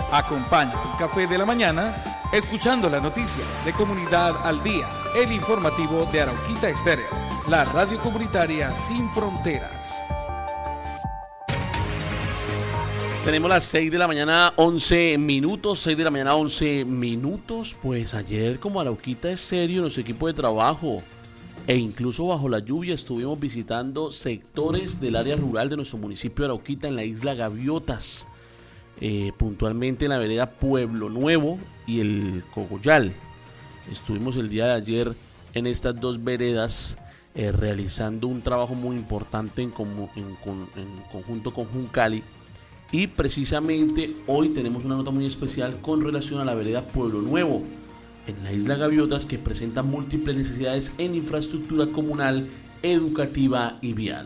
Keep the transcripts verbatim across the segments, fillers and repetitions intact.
Acompaña el café de la mañana escuchando las noticias de Comunidad al Día, el informativo de Arauquita Estéreo, la radio comunitaria sin fronteras. Tenemos las seis de la mañana, once minutos, seis de la mañana, once minutos. Pues ayer, como Arauquita Estéreo, nuestro equipo de trabajo, e incluso bajo la lluvia, estuvimos visitando sectores del área rural de nuestro municipio de Arauquita en la isla Gaviotas. Eh, puntualmente en la vereda Pueblo Nuevo y el Cogollal. Estuvimos el día de ayer en estas dos veredas eh, realizando un trabajo muy importante en, como, en, en conjunto con Juncali, y precisamente hoy tenemos una nota muy especial con relación a la vereda Pueblo Nuevo en la isla Gaviotas, que presenta múltiples necesidades en infraestructura comunal, educativa y vial.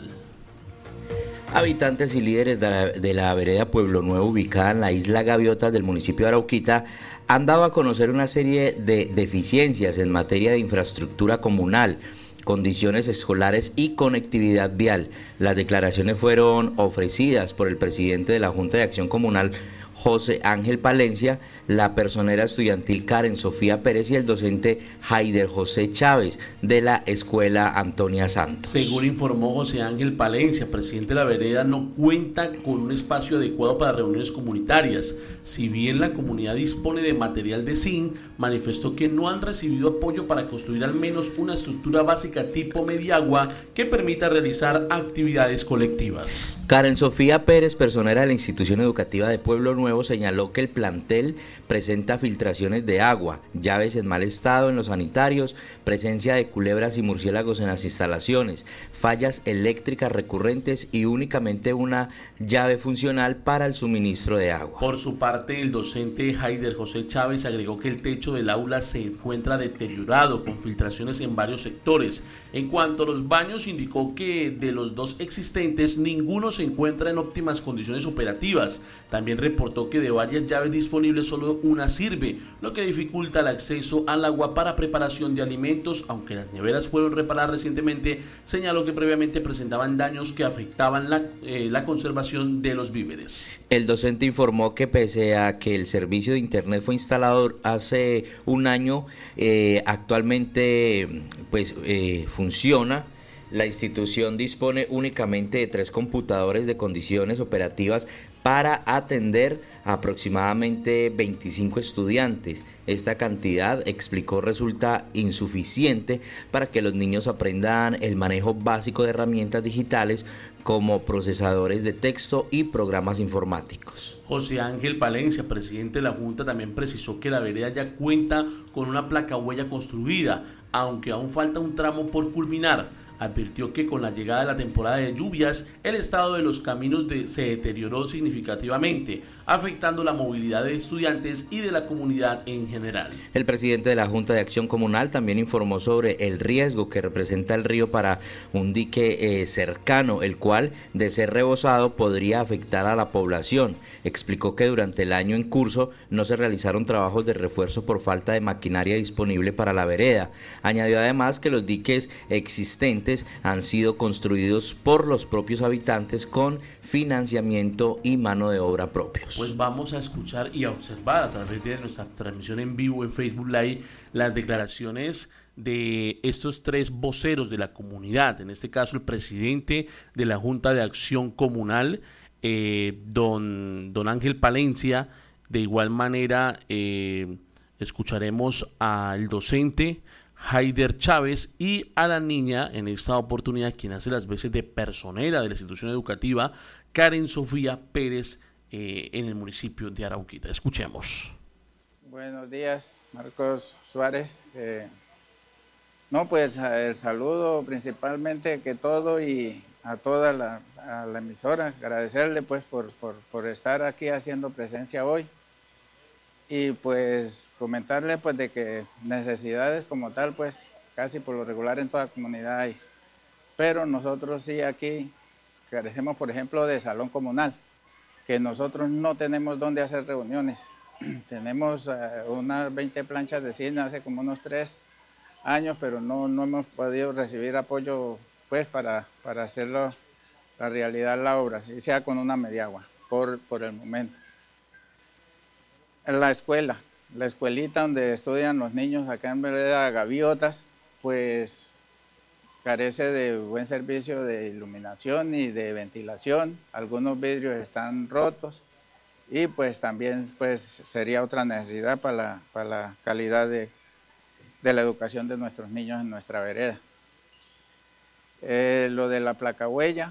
Habitantes y líderes de la, de la vereda Pueblo Nuevo, ubicada en la isla Gaviotas del municipio de Arauquita, han dado a conocer una serie de deficiencias en materia de infraestructura comunal, condiciones escolares y conectividad vial. Las declaraciones fueron ofrecidas por el presidente de la Junta de Acción Comunal, José Ángel Palencia, la personera estudiantil Karen Sofía Pérez y el docente Haider José Chávez de la Escuela Antonia Santos. Según informó José Ángel Palencia, presidente de la vereda, no cuenta con un espacio adecuado para reuniones comunitarias. Si bien la comunidad dispone de material de zinc, manifestó que no han recibido apoyo para construir al menos una estructura básica tipo mediagua que permita realizar actividades colectivas. Karen Sofía Pérez, personera de la institución educativa de Pueblo Nuevo, señaló que el plantel presenta filtraciones de agua, llaves en mal estado en los sanitarios, presencia de culebras y murciélagos en las instalaciones, fallas eléctricas recurrentes y únicamente una llave funcional para el suministro de agua. Por su parte, el docente Haider José Chávez agregó que el techo del aula se encuentra deteriorado con filtraciones en varios sectores. En cuanto a los baños, indicó que de los dos existentes, ninguno se encuentra en óptimas condiciones operativas. También reportó que de varias llaves disponibles solo una sirve, lo que dificulta el acceso al agua para preparación de alimentos. Aunque las neveras fueron reparadas recientemente, señaló que previamente presentaban daños que afectaban la, eh, la conservación de los víveres. El docente informó que pese a que el servicio de internet fue instalado hace un año, eh, actualmente pues eh, funciona. La institución dispone únicamente de tres computadores de condiciones operativas para atender a aproximadamente veinticinco estudiantes. Esta cantidad, explicó, resulta insuficiente para que los niños aprendan el manejo básico de herramientas digitales como procesadores de texto y programas informáticos. José Ángel Palencia, presidente de la Junta, también precisó que la vereda ya cuenta con una placa huella construida, aunque aún falta un tramo por culminar. Advirtió que con la llegada de la temporada de lluvias, el estado de los caminos de, se deterioró significativamente, afectando la movilidad de estudiantes y de la comunidad en general. El presidente de la Junta de Acción Comunal también informó sobre el riesgo que representa el río para un dique eh, cercano, el cual, de ser rebosado, podría afectar a la población. Explicó que durante el año en curso no se realizaron trabajos de refuerzo por falta de maquinaria disponible para la vereda. Añadió además que los diques existentes han sido construidos por los propios habitantes con financiamiento y mano de obra propios. Pues vamos a escuchar y a observar a través de nuestra transmisión en vivo en Facebook Live las declaraciones de estos tres voceros de la comunidad, en este caso el presidente de la Junta de Acción Comunal, eh, don, don Ángel Palencia. De igual manera eh, escucharemos al docente Haider Chávez y a la niña, en esta oportunidad, quien hace las veces de personera de la institución educativa, Karen Sofía Pérez, eh, en el municipio de Arauquita. Escuchemos. Buenos días, Marcos Suárez. Eh, no, pues el saludo principalmente que todo y a toda la, a la emisora, agradecerle pues por, por, por estar aquí haciendo presencia hoy. Y pues comentarle pues de que necesidades como tal pues casi por lo regular en toda comunidad hay, pero nosotros sí aquí carecemos por ejemplo de salón comunal, que nosotros no tenemos donde hacer reuniones. Tenemos uh, unas veinte planchas de cine hace como unos tres años, pero no, no hemos podido recibir apoyo pues para, para hacerlo la realidad la obra, si sea con una mediagua por, por el momento. En la escuela, la escuelita donde estudian los niños acá en Vereda Gaviotas, pues carece de buen servicio de iluminación y de ventilación. Algunos vidrios están rotos y pues también pues, sería otra necesidad para la, para la calidad de, de la educación de nuestros niños en nuestra vereda. Eh, lo de la placahuella,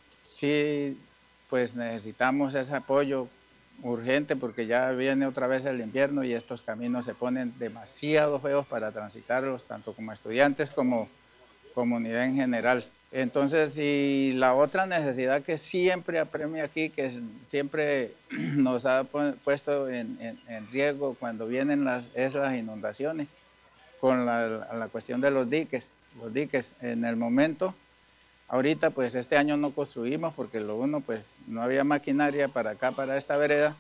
sí, pues necesitamos ese apoyo urgente porque ya viene otra vez el invierno y estos caminos se ponen demasiado feos para transitarlos, tanto como estudiantes como comunidad en general. Entonces, y la otra necesidad que siempre apremia aquí, que siempre nos ha puesto en, en, en riesgo cuando vienen las, es las inundaciones, con la, la cuestión de los diques. Los diques, en el momento, ahorita pues este año no construimos porque lo uno pues no había maquinaria para acá, para esta vereda,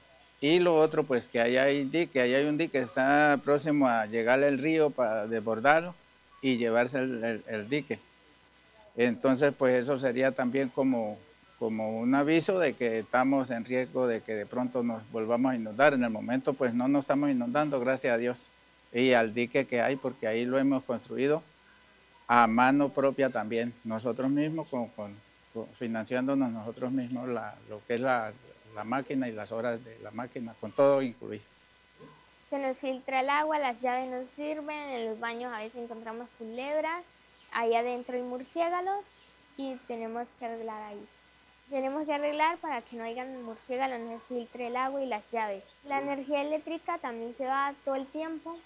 y lo otro pues que ahí hay dique, ahí hay un dique, está próximo a llegar el río para desbordarlo y llevarse el, el, el dique. Entonces pues eso sería también como, como un aviso de que estamos en riesgo de que de pronto nos volvamos a inundar. En el momento pues no nos estamos inundando, gracias a Dios, y al dique que hay porque ahí lo hemos construido a mano propia también, nosotros mismos, con, con, con, financiándonos nosotros mismos la, lo que es la, la máquina y las horas de la máquina, con todo incluido. Se nos filtra el agua, las llaves no sirven, en los baños a veces encontramos culebras, ahí adentro hay murciélagos y tenemos que arreglar ahí. Tenemos que arreglar para que no haya murciélagos, no se filtre el agua y las llaves. La energía eléctrica también se va todo el tiempo.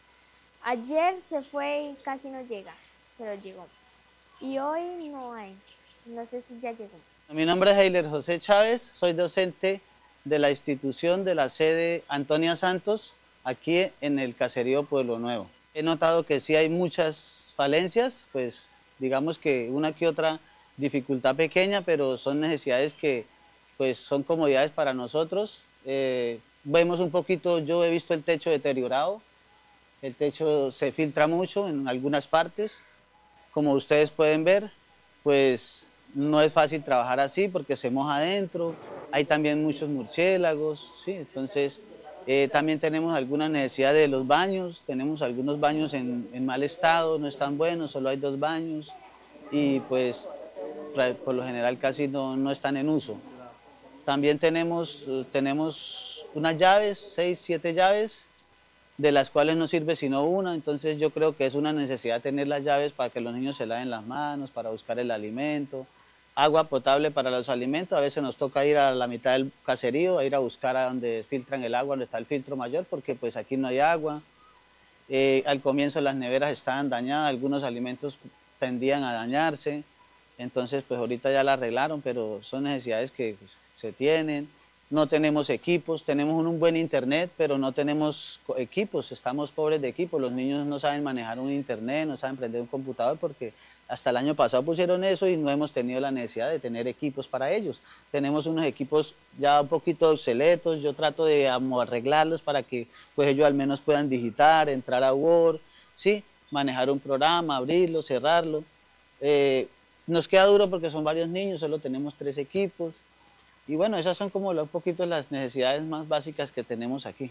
Ayer se fue y casi no llega, pero llegó. Y hoy no hay, no sé si ya llegó. Mi nombre es Heiler José Chávez, soy docente de la institución de la sede Antonia Santos, aquí en el caserío Pueblo Nuevo. He notado que sí hay muchas falencias, pues digamos que una que otra dificultad pequeña, pero son necesidades que pues son comodidades para nosotros. Eh, vemos un poquito, yo he visto el techo deteriorado, el techo se filtra mucho en algunas partes. Como ustedes pueden ver, pues no es fácil trabajar así porque se moja adentro, hay también muchos murciélagos, ¿sí? Entonces eh, también tenemos alguna necesidad de los baños, tenemos algunos baños en, en mal estado, no están buenos, solo hay dos baños y pues por lo general casi no, no están en uso. También tenemos, tenemos unas llaves, seis, siete llaves, de las cuales no sirve sino una, entonces yo creo que es una necesidad tener las llaves para que los niños se laven las manos, para buscar el alimento, agua potable para los alimentos. A veces nos toca ir a la mitad del caserío, a ir a buscar a donde filtran el agua, donde está el filtro mayor, porque pues aquí no hay agua. Eh, al comienzo las neveras estaban dañadas, algunos alimentos tendían a dañarse, entonces pues ahorita ya la arreglaron, pero son necesidades que pues, se tienen. No tenemos equipos, tenemos un buen internet, pero no tenemos equipos, estamos pobres de equipos. Los niños no saben manejar un internet, no saben prender un computador porque hasta el año pasado pusieron eso y no hemos tenido la necesidad de tener equipos para ellos. Tenemos unos equipos ya un poquito obsoletos, yo trato de arreglarlos para que pues, ellos al menos puedan digitar, entrar a Word, ¿sí? Manejar un programa, abrirlo, cerrarlo. Eh, nos queda duro porque son varios niños, solo tenemos tres equipos. Y bueno, esas son como un poquito las necesidades más básicas que tenemos aquí.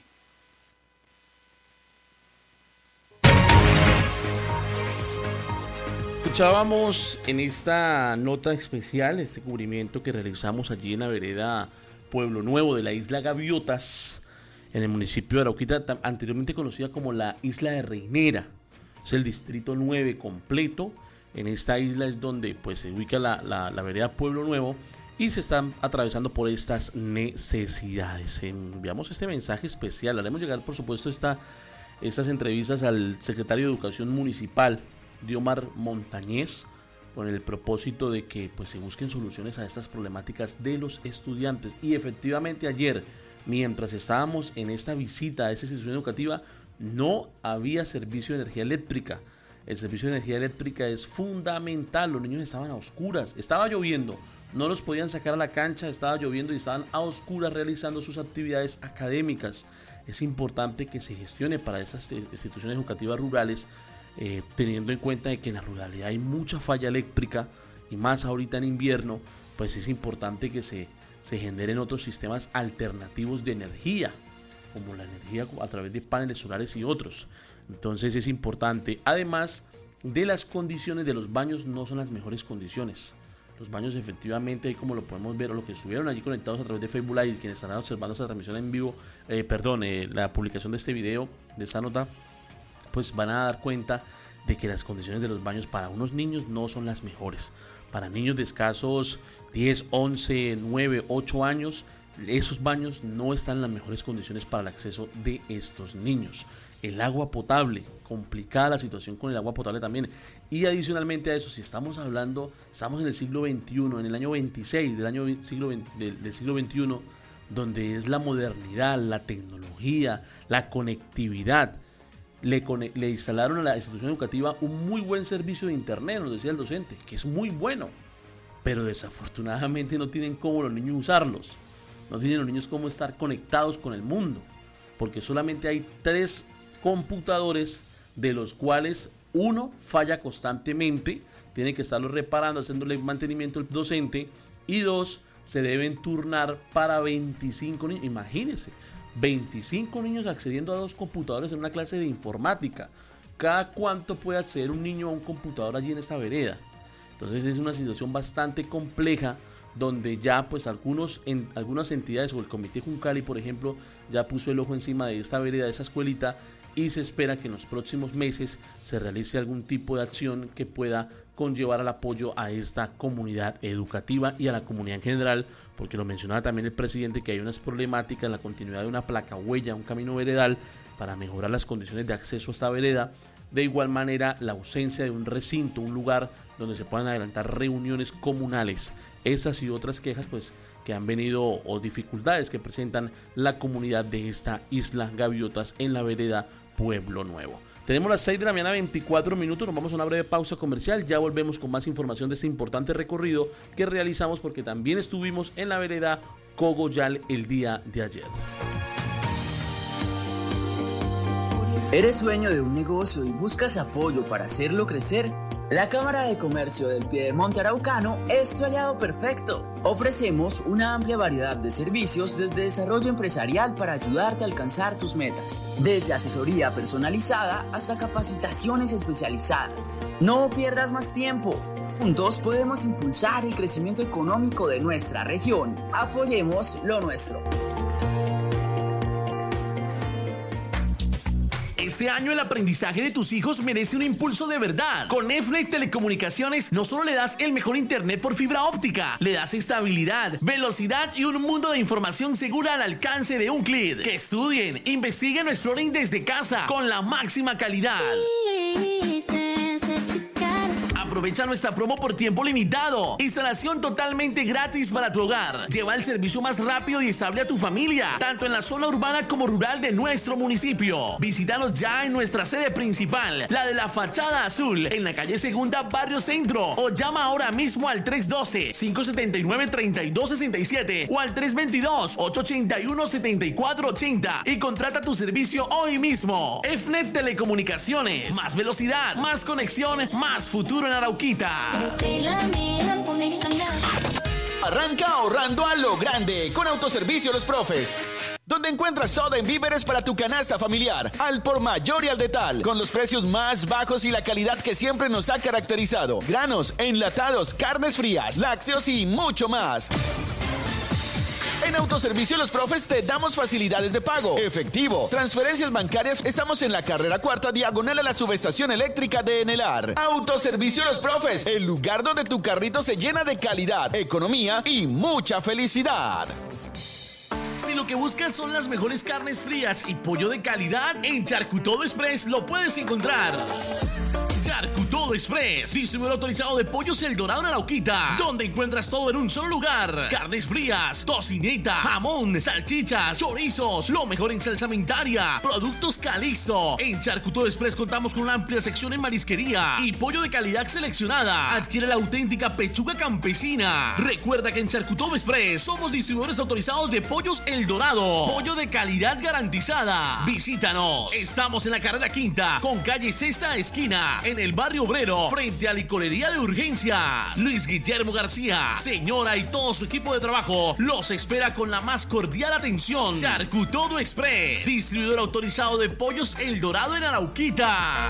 Escuchábamos en esta nota especial, este cubrimiento que realizamos allí en la vereda Pueblo Nuevo de la isla Gaviotas, en el municipio de Arauquita, anteriormente conocida como la isla de Reinera. Es el distrito nueve completo. En esta isla es donde pues, se ubica la, la, la vereda Pueblo Nuevo, y se están atravesando por estas necesidades. Enviamos este mensaje especial, haremos llegar por supuesto esta, estas entrevistas al secretario de Educación Municipal, Diomar Montañez, con el propósito de que pues, se busquen soluciones a estas problemáticas de los estudiantes. Y efectivamente ayer, mientras estábamos en esta visita a esa institución educativa, no había servicio de energía eléctrica. El servicio de energía eléctrica es fundamental, los niños estaban a oscuras, estaba lloviendo, no los podían sacar a la cancha, estaba lloviendo y estaban a oscuras realizando sus actividades académicas. Es importante que se gestione para esas instituciones educativas rurales, eh, teniendo en cuenta de que en la ruralidad hay mucha falla eléctrica y más ahorita en invierno, pues es importante que se, se generen otros sistemas alternativos de energía. como la energía a través de paneles solares y otros. Entonces es importante. Además de las condiciones de los baños, no son las mejores condiciones. Los baños efectivamente, ahí como lo podemos ver, o lo que estuvieron allí conectados a través de Facebook Live, quienes estarán observando esta transmisión en vivo, eh, perdón, eh, la publicación de este video, de esta nota, pues van a dar cuenta de que las condiciones de los baños para unos niños no son las mejores. Para niños de escasos diez, once, nueve, ocho años, esos baños no están en las mejores condiciones para el acceso de estos niños. El agua potable, complicada la situación con el agua potable también. Y adicionalmente a eso, si estamos hablando, estamos en el siglo veintiuno, en el año veintiséis del, año siglo veinte, del, del siglo veintiuno, donde es la modernidad, la tecnología, la conectividad. Le, le instalaron a la institución educativa un muy buen servicio de internet, nos decía el docente, que es muy bueno, pero desafortunadamente no tienen cómo los niños usarlos, no tienen los niños cómo estar conectados con el mundo, porque solamente hay tres computadores, de los cuales uno falla constantemente, tiene que estarlo reparando, haciéndole mantenimiento al docente, y dos, se deben turnar para veinticinco niños, imagínense, veinticinco niños accediendo a dos computadores en una clase de informática. ¿Cada cuánto puede acceder un niño a un computador allí en esta vereda? Entonces es una situación bastante compleja, donde ya pues algunos, en, algunas entidades, o el Comité Juncali por ejemplo, ya puso el ojo encima de esta vereda, de esa escuelita, y se espera que en los próximos meses se realice algún tipo de acción que pueda conllevar al apoyo a esta comunidad educativa y a la comunidad en general, porque lo mencionaba también el presidente, que hay unas problemáticas en la continuidad de una placa huella, un camino veredal, para mejorar las condiciones de acceso a esta vereda. De igual manera, la ausencia de un recinto, un lugar donde se puedan adelantar reuniones comunales. Esas y otras quejas pues que han venido, o dificultades que presentan la comunidad de esta isla Gaviotas en la vereda Pueblo Nuevo. Tenemos las seis de la mañana, veinticuatro minutos, nos vamos a una breve pausa comercial, ya volvemos con más información de este importante recorrido que realizamos, porque también estuvimos en la vereda Cogollal el día de ayer. ¿Eres dueño de un negocio y buscas apoyo para hacerlo crecer? La Cámara de Comercio del Piedemonte Araucano es tu aliado perfecto. Ofrecemos una amplia variedad de servicios desde desarrollo empresarial para ayudarte a alcanzar tus metas, desde asesoría personalizada hasta capacitaciones especializadas. No pierdas más tiempo. Juntos podemos impulsar el crecimiento económico de nuestra región. Apoyemos lo nuestro. Este año el aprendizaje de tus hijos merece un impulso de verdad. Con EFNET Telecomunicaciones no solo le das el mejor internet por fibra óptica, le das estabilidad, velocidad y un mundo de información segura al alcance de un clic. Que estudien, investiguen o exploren desde casa con la máxima calidad. Aprovecha nuestra promo por tiempo limitado. Instalación totalmente gratis para tu hogar. Lleva el servicio más rápido y estable a tu familia, tanto en la zona urbana como rural de nuestro municipio. Visítanos ya en nuestra sede principal, la de la Fachada Azul, en la calle Segunda, Barrio Centro, o llama ahora mismo al tres uno dos, cinco siete nueve, tres dos seis siete o al tres dos dos, ocho ocho uno, siete cuatro ocho cero y contrata tu servicio hoy mismo. EFNET Telecomunicaciones, más velocidad, más conexión, más futuro en Arauquita. Arranca ahorrando a lo grande con Autoservicio Los Profes, donde encuentras todo en víveres para tu canasta familiar, al por mayor y al detal, con los precios más bajos y la calidad que siempre nos ha caracterizado. Granos, enlatados, carnes frías, lácteos y mucho más. En Autoservicio Los Profes te damos facilidades de pago, efectivo, transferencias bancarias. Estamos en la carrera cuarta, diagonal a la subestación eléctrica de Enelar. Autoservicio Los Profes, el lugar donde tu carrito se llena de calidad, economía y mucha felicidad. Si lo que buscas son las mejores carnes frías y pollo de calidad, en Charcutodo Express lo puedes encontrar. Charcutodo Express, distribuidor autorizado de Pollos El Dorado en Arauquita, donde encuentras todo en un solo lugar: carnes frías, tocineta, jamón, salchichas, chorizos, lo mejor en salsamentaria, productos Calixto. En Charcutodo Express contamos con una amplia sección en marisquería y pollo de calidad seleccionada. Adquiere la auténtica pechuga campesina. Recuerda que en Charcutodo Express somos distribuidores autorizados de Pollos El Dorado, pollo de calidad garantizada. Visítanos, estamos en la carrera quinta con calle Sexta esquina, en el barrio Obrero, frente a Licorería de Urgencias. Luis Guillermo García, señora y todo su equipo de trabajo los espera con la más cordial atención. Charcutodo Express, distribuidor autorizado de Pollos El Dorado en Arauquita.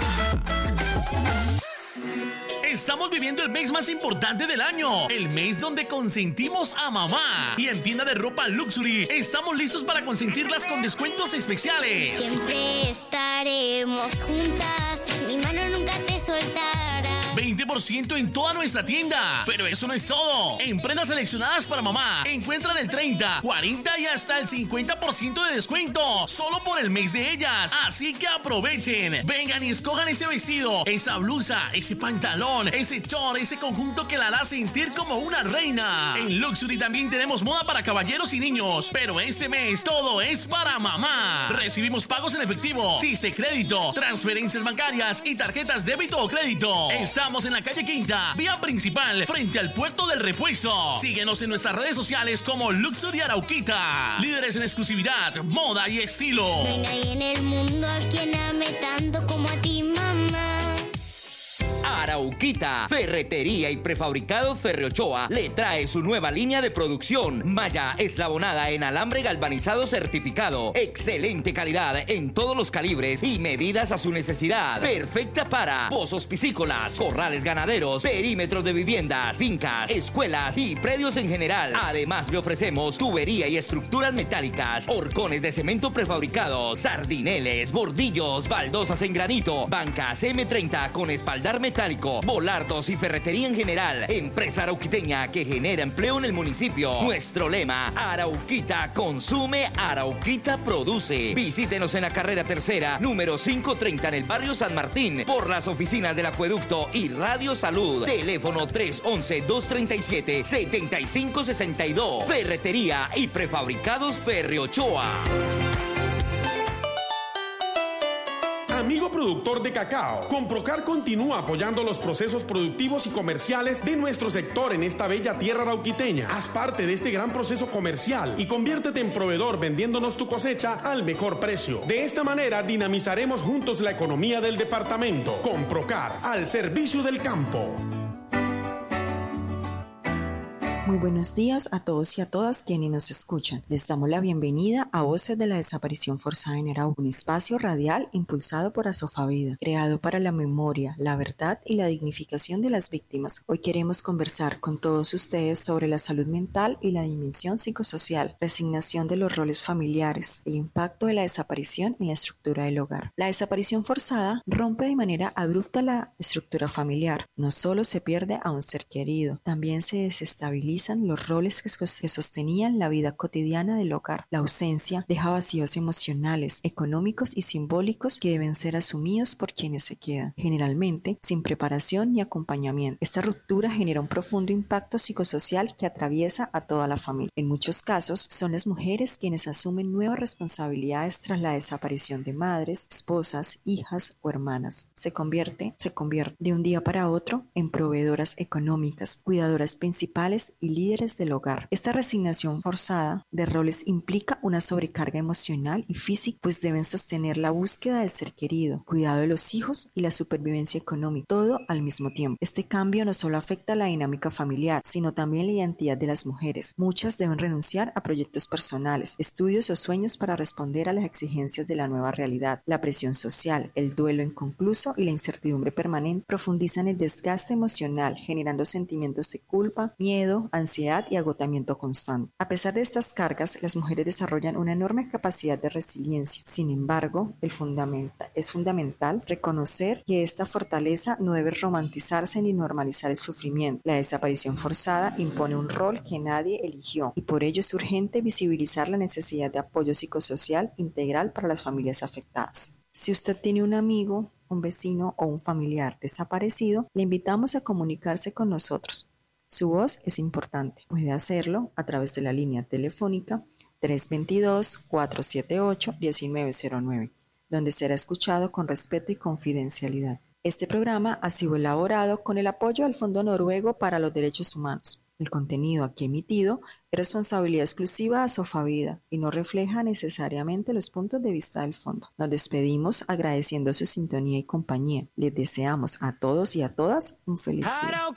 Estamos viviendo el mes más importante del año, el mes donde consentimos a mamá. Y en tienda de ropa Luxury estamos listos para consentirlas con descuentos especiales. Siempre estaremos juntas, mi mano nunca te soltará. veinte por ciento en toda nuestra tienda. Pero eso no es todo. En prendas seleccionadas para mamá encuentran el treinta, cuarenta y hasta el cincuenta por ciento de descuento solo por el mes de ellas. Así que aprovechen. Vengan y escojan ese vestido, esa blusa, ese pantalón, ese short, ese conjunto que la hará sentir como una reina. En Luxury también tenemos moda para caballeros y niños. Pero este mes todo es para mamá. Recibimos pagos en efectivo, Siste Crédito, transferencias bancarias y tarjetas débito o crédito. Estamos en la calle Quinta, vía principal, frente al puerto del Repuesto. Síguenos en nuestras redes sociales como Luxury Arauquita. Líderes en exclusividad, moda y estilo. No hay nadie en el mundo a quien ame tanto como a ti, mamá. Arauquita, Ferretería y Prefabricados Ferriochoa le trae su nueva línea de producción. Malla eslabonada en alambre galvanizado certificado. Excelente calidad en todos los calibres y medidas a su necesidad. Perfecta para pozos piscícolas, corrales ganaderos, perímetros de viviendas, fincas, escuelas y predios en general. Además le ofrecemos tubería y estructuras metálicas, horcones de cemento prefabricados, sardineles, bordillos, baldosas en granito, bancas eme treinta con espaldar metálico, volardos y ferretería en general. Empresa arauquiteña que genera empleo en el municipio. Nuestro lema: Arauquita consume, Arauquita produce. Visítenos en la carrera tercera, número quinientos treinta en el barrio San Martín, por las oficinas del Acueducto y Radio Salud. Teléfono tres once, dos treinta y siete, setenta y cinco sesenta y dos. Ferretería y Prefabricados Ferriochoa. Amigo productor de cacao, Comprocar continúa apoyando los procesos productivos y comerciales de nuestro sector en esta bella tierra arauquiteña. Haz parte de este gran proceso comercial y conviértete en proveedor vendiéndonos tu cosecha al mejor precio. De esta manera dinamizaremos juntos la economía del departamento. Comprocar, al servicio del campo. Muy buenos días a todos y a todas quienes nos escuchan. Les damos la bienvenida a Voces de la Desaparición Forzada en Arauca, un espacio radial impulsado por Asofavida, creado para la memoria, la verdad y la dignificación de las víctimas. Hoy queremos conversar con todos ustedes sobre la salud mental y la dimensión psicosocial, resignación de los roles familiares, el impacto de la desaparición en la estructura del hogar. La desaparición forzada rompe de manera abrupta la estructura familiar. No solo se pierde a un ser querido, también se desestabiliza los roles que sostenían la vida cotidiana del hogar. La ausencia deja vacíos emocionales, económicos y simbólicos que deben ser asumidos por quienes se quedan, generalmente sin preparación ni acompañamiento. Esta ruptura genera un profundo impacto psicosocial que atraviesa a toda la familia. En muchos casos, son las mujeres quienes asumen nuevas responsabilidades tras la desaparición de madres, esposas, hijas o hermanas. Se convierte, se convierte de un día para otro en proveedoras económicas, cuidadoras principales y líderes del hogar. Esta resignación forzada de roles implica una sobrecarga emocional y física, pues deben sostener la búsqueda del ser querido, cuidado de los hijos y la supervivencia económica, todo al mismo tiempo. Este cambio no solo afecta la dinámica familiar, sino también la identidad de las mujeres. Muchas deben renunciar a proyectos personales, estudios o sueños para responder a las exigencias de la nueva realidad. La presión social, el duelo inconcluso y la incertidumbre permanente profundizan el desgaste emocional, generando sentimientos de culpa, miedo, ansiedad y agotamiento constante. A pesar de estas cargas, las mujeres desarrollan una enorme capacidad de resiliencia. Sin embargo, el fundamenta, es fundamental reconocer que esta fortaleza no debe romantizarse ni normalizar el sufrimiento. La desaparición forzada impone un rol que nadie eligió y por ello es urgente visibilizar la necesidad de apoyo psicosocial integral para las familias afectadas. Si usted tiene un amigo, un vecino o un familiar desaparecido, le invitamos a comunicarse con nosotros. Su voz es importante. Puede hacerlo a través de la línea telefónica tres dos dos, cuatro siete ocho, uno nueve cero nueve, donde será escuchado con respeto y confidencialidad. Este programa ha sido elaborado con el apoyo del Fondo Noruego para los Derechos Humanos. El contenido aquí emitido es responsabilidad exclusiva de Asofavida y no refleja necesariamente los puntos de vista del fondo. Nos despedimos agradeciendo su sintonía y compañía. Les deseamos a todos y a todas un feliz día.